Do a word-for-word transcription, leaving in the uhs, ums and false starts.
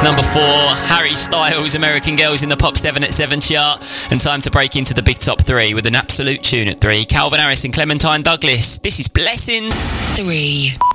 Number four, Harry Styles, American Girls in the Pop seven at seven chart. And time to break into the big top three with an absolute tune at three. Calvin Harris and Clementine Douglas. This is Blessings. Three.